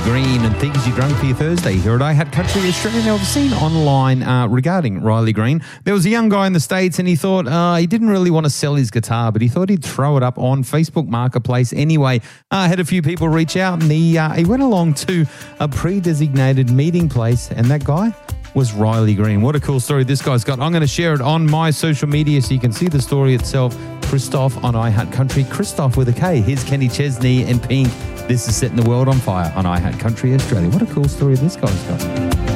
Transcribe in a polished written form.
Green and Things You Drunk for your Thursday here at iHat Country Australia. Now, I've seen online regarding Riley Green. There was a young guy in the States and he thought he didn't really want to sell his guitar, but he thought he'd throw it up on Facebook Marketplace anyway. Had a few people reach out and he went along to a pre-designated meeting place, and that guy was Riley Green. What a cool story this guy's got. I'm going to share it on my social media so you can see the story itself. Christoph on iHat Country. Christoph with a K. Here's Kenny Chesney and Pink. This is Setting the World on Fire on iHat Country Australia. What a cool story this guy's got.